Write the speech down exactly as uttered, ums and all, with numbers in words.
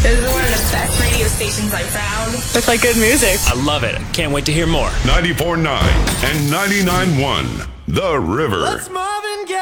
This is one of the best radio stations I've found. With like good music. I love it. Can't wait to hear more. ninety-four point nine and ninety-nine point one, The River. Let's move